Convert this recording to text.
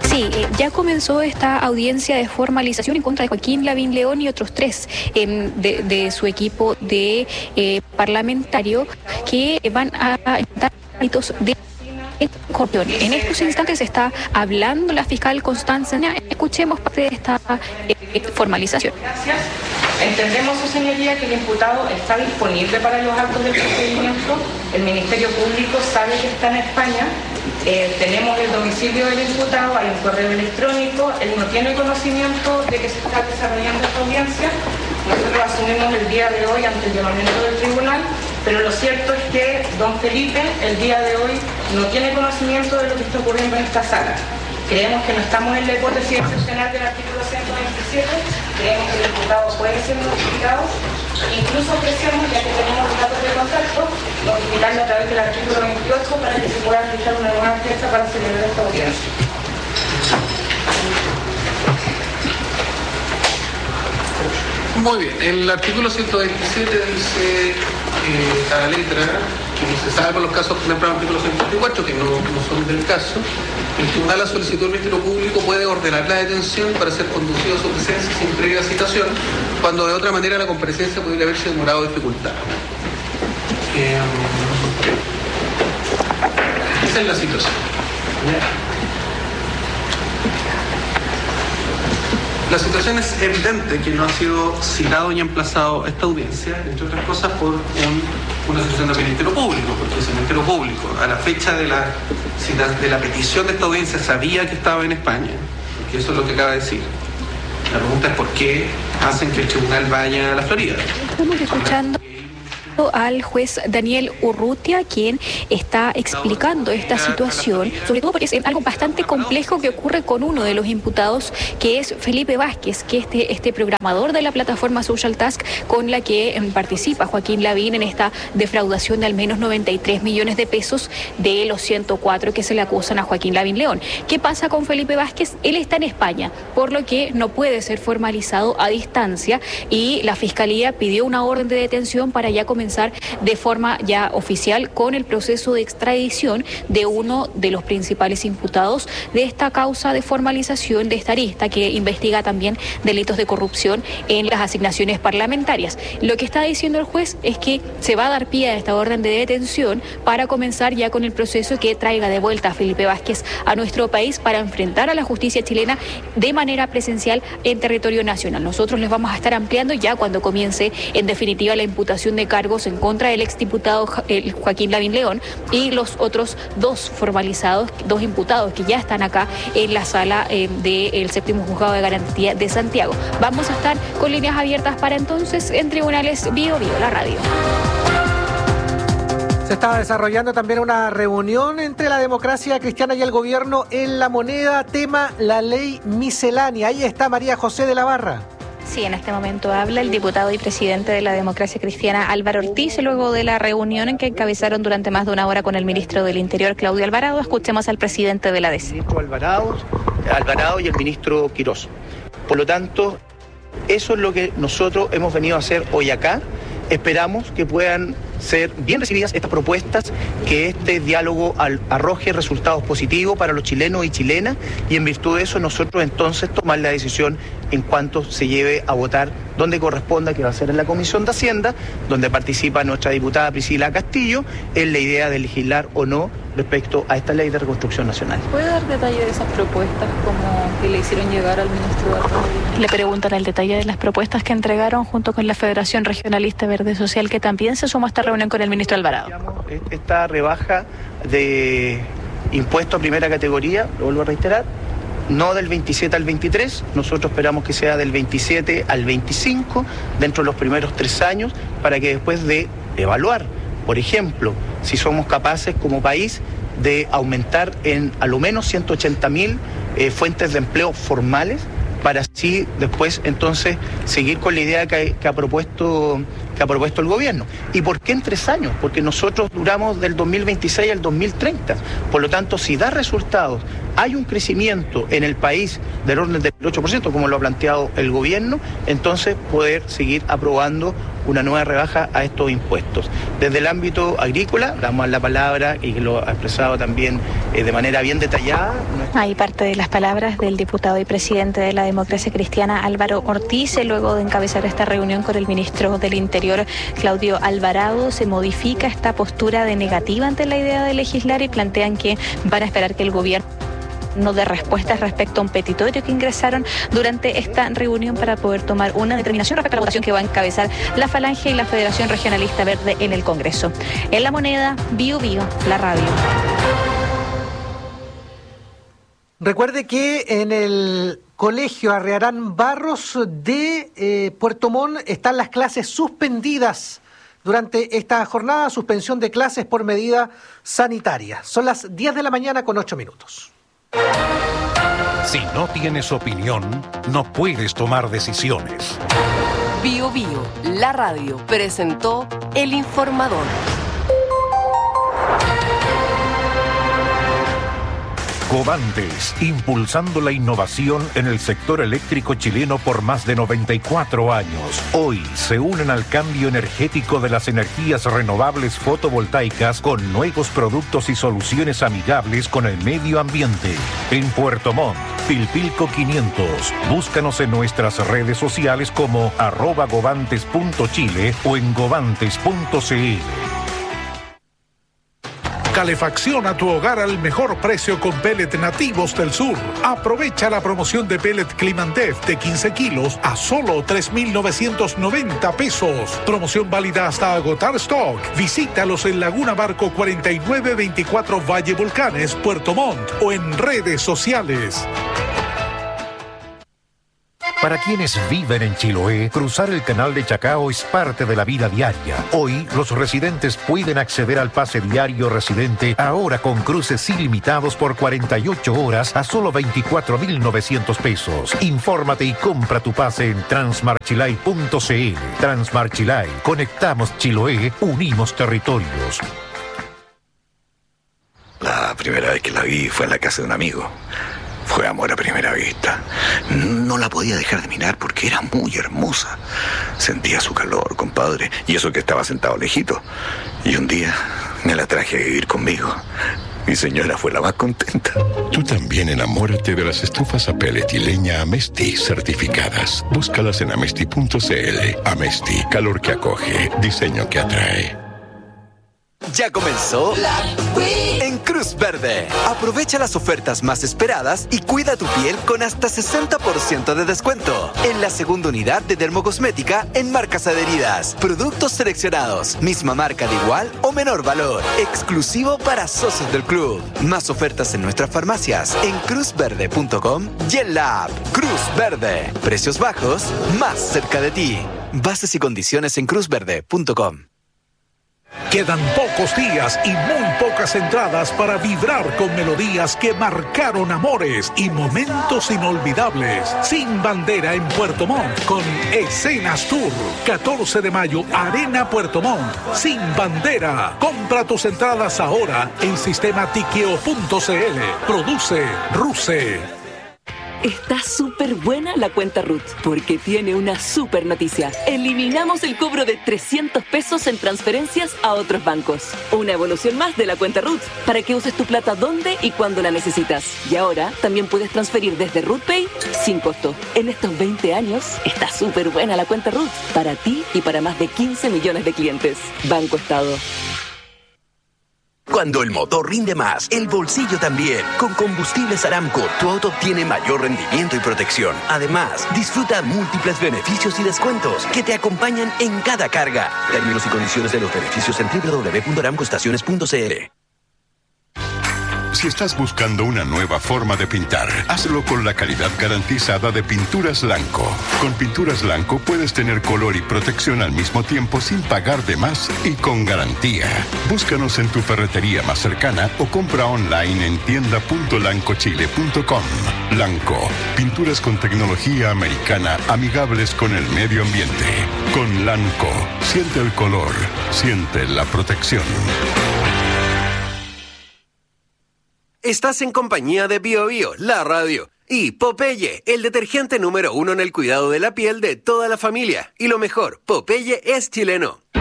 Sí, ya comenzó esta audiencia de formalización en contra de Joaquín Lavín León y otros 3 de su equipo de parlamentario que van a dar delitos de corrupción. En estos instantes está hablando la fiscal Constanza. Escuchemos parte de esta formalización. Gracias. Entendemos, su señoría, que el imputado está disponible para los actos del procedimiento. El Ministerio Público sabe que está en España. Tenemos el domicilio del imputado, hay un correo electrónico. Él no tiene conocimiento de que se está desarrollando esta audiencia. Nosotros asumimos el día de hoy ante el llamamiento del tribunal, pero lo cierto es que don Felipe el día de hoy no tiene conocimiento de lo que está ocurriendo en esta sala. Creemos que no estamos en la hipótesis excepcional del artículo 127, creemos que el imputado puede ser notificado, incluso ofrecemos, ya que tenemos los datos de contacto, notificarlo a través del artículo 28 para que se pueda fijar una nueva fecha para celebrar esta audiencia. Muy bien, el artículo 127 dice a la letra, que se sabe por los casos, por ejemplo, el artículo 124, que no son del caso, el tribunal a solicitud del Ministerio Público puede ordenar la detención para ser conducido a su presencia sin previa citación, cuando de otra manera la comparecencia podría haberse demorado o dificultado. Esa es la situación. La situación es evidente que no ha sido citado ni emplazado esta audiencia, entre otras cosas por una asociación del Ministerio Público, porque si el Ministerio Público a la fecha de la petición de esta audiencia sabía que estaba en España, porque eso es lo que acaba de decir. La pregunta es por qué hacen que el tribunal vaya a la Florida. Estamos escuchando al juez Daniel Urrutia, quien está explicando esta situación, sobre todo porque es algo bastante complejo que ocurre con uno de los imputados, que es Felipe Vázquez, que este programador de la plataforma Social Task con la que participa Joaquín Lavín en esta defraudación de al menos 93 millones de pesos de los 104 que se le acusan a Joaquín Lavín León. ¿Qué pasa con Felipe Vázquez? Él está en España, por lo que no puede ser formalizado a distancia, y la Fiscalía pidió una orden de detención para ya comenzar de forma ya oficial con el proceso de extradición de uno de los principales imputados de esta causa de formalización de esta arista que investiga también delitos de corrupción en las asignaciones parlamentarias. Lo que está diciendo el juez es que se va a dar pie a esta orden de detención para comenzar ya con el proceso que traiga de vuelta a Felipe Vázquez a nuestro país para enfrentar a la justicia chilena de manera presencial en territorio nacional. Nosotros les vamos a estar ampliando ya cuando comience en definitiva la imputación de cargos en contra del exdiputado Joaquín Lavín León y los otros 2 formalizados, 2 imputados que ya están acá en la sala del séptimo juzgado de garantía de Santiago. Vamos a estar con líneas abiertas para entonces en Tribunales Bio la radio. Se estaba desarrollando también una reunión entre la democracia cristiana y el gobierno en La Moneda, tema la ley miscelánea. Ahí está María José de la Barra. Sí, en este momento habla el diputado y presidente de la Democracia Cristiana, Álvaro Ortiz, luego de la reunión en que encabezaron durante más de una hora con el ministro del Interior, Claudio Alvarado. Escuchemos al presidente de la DC. El ministro Alvarado y el ministro Quirós. Por lo tanto, eso es lo que nosotros hemos venido a hacer hoy acá. Esperamos que puedan ser bien recibidas estas propuestas, que este diálogo arroje resultados positivos para los chilenos y chilenas, y en virtud de eso nosotros entonces tomar la decisión en cuanto se lleve a votar donde corresponda, que va a ser en la Comisión de Hacienda, donde participa nuestra diputada Priscila Castillo, en la idea de legislar o no respecto a esta ley de reconstrucción nacional. ¿Puede dar detalle de esas propuestas como que le hicieron llegar al ministro de Le preguntan el detalle de las propuestas que entregaron junto con la Federación Regionalista Verde Social, que también se sumó a esta reunión con el ministro Alvarado. Esta rebaja de impuesto a primera categoría, lo vuelvo a reiterar, no del 27 al 23, nosotros esperamos que sea del 27 al 25, dentro de los primeros 3 años, para que después de evaluar, por ejemplo, si somos capaces como país de aumentar en a lo menos 180.000 fuentes de empleo formales, para así después entonces seguir con la idea que ha propuesto el gobierno. ¿Y por qué en 3 años? Porque nosotros duramos del 2026 al 2030. Por lo tanto, si da resultados, hay un crecimiento en el país del orden del 8%, como lo ha planteado el gobierno, entonces poder seguir aprobando una nueva rebaja a estos impuestos. Desde el ámbito agrícola, damos la palabra y lo ha expresado también de manera bien detallada. Hay parte de las palabras del diputado y presidente de la Democracia Cristiana, Álvaro Ortiz, luego de encabezar esta reunión con el ministro del Interior, Claudio Alvarado. Se modifica esta postura de negativa ante la idea de legislar y plantean que van a esperar que el gobierno no dé respuestas respecto a un petitorio que ingresaron durante esta reunión para poder tomar una determinación respecto a la votación que va a encabezar la Falange y la Federación Regionalista Verde en el Congreso. En La Moneda, Bio Bio, la radio. Recuerde que en el Colegio Arrearán Barros de Puerto Montt están las clases suspendidas durante esta jornada, suspensión de clases por medida sanitaria. Son las 10 de la mañana con 8 minutos. Si no tienes opinión, no puedes tomar decisiones. Bio Bio, la radio, presentó El Informador. Covantes, impulsando la innovación en el sector eléctrico chileno por más de 94 años. Hoy se unen al cambio energético de las energías renovables fotovoltaicas con nuevos productos y soluciones amigables con el medio ambiente. En Puerto Montt, Pilpilco 500. Búscanos en nuestras redes sociales como @govantes.chile o en govantes.cl. Calefacciona tu hogar al mejor precio con pellet nativos del sur. Aprovecha la promoción de pellet Climantef de 15 kilos a solo 3.990 pesos. Promoción válida hasta agotar stock. Visítalos en Laguna Barco 4924 Valle Volcanes, Puerto Montt o en redes sociales. Para quienes viven en Chiloé, cruzar el canal de Chacao es parte de la vida diaria. Hoy, los residentes pueden acceder al pase diario residente, ahora con cruces ilimitados por 48 horas a solo 24.900 pesos. Infórmate y compra tu pase en transmarchilay.cl. Transmarchilay. Conectamos Chiloé, unimos territorios. La primera vez que la vi fue en la casa de un amigo. Fue amor a primera vista. No la podía dejar de mirar porque era muy hermosa. Sentía su calor, compadre, y eso que estaba sentado lejito. Y un día me la traje a vivir conmigo. Mi señora fue la más contenta. Tú también enamórate de las estufas a pellet y leña Amesti certificadas. Búscalas en amesti.cl. Amesti, calor que acoge, diseño que atrae. Ya comenzó en Cruz Verde. Aprovecha las ofertas más esperadas y cuida tu piel con hasta 60% de descuento en la segunda unidad de dermocosmética en marcas adheridas. Productos seleccionados, misma marca de igual o menor valor, exclusivo para socios del club. Más ofertas en nuestras farmacias en cruzverde.com y en la app Cruz Verde. Precios bajos, más cerca de ti. Bases y condiciones en cruzverde.com. Quedan pocos días y muy pocas entradas para vibrar con melodías que marcaron amores y momentos inolvidables. Sin Bandera en Puerto Montt con Escenas Tour. 14 de mayo, Arena Puerto Montt. Sin Bandera. Compra tus entradas ahora en sistematiqueo.cl. Produce Ruse. Está súper buena la cuenta RUT, porque tiene una súper noticia. Eliminamos el cobro de 300 pesos en transferencias a otros bancos. Una evolución más de la cuenta RUT, para que uses tu plata donde y cuando la necesitas. Y ahora también puedes transferir desde RUTPay sin costo. En estos 20 años, está súper buena la cuenta RUT, para ti y para más de 15 millones de clientes. Banco Estado. Cuando el motor rinde más, el bolsillo también. Con Combustibles Aramco, tu auto obtiene mayor rendimiento y protección. Además, disfruta múltiples beneficios y descuentos que te acompañan en cada carga. Términos y condiciones de los beneficios en www.aramcoestaciones.cl. Si estás buscando una nueva forma de pintar, hazlo con la calidad garantizada de Pinturas Lanco. Con Pinturas Lanco puedes tener color y protección al mismo tiempo sin pagar de más y con garantía. Búscanos en tu ferretería más cercana o compra online en tienda.lancochile.com. Lanco, pinturas con tecnología americana amigables con el medio ambiente. Con Lanco, siente el color, siente la protección. Estás en compañía de Bio Bio, la radio. Y Popeye, el detergente número 1 en el cuidado de la piel de toda la familia. Y lo mejor, Popeye es chileno.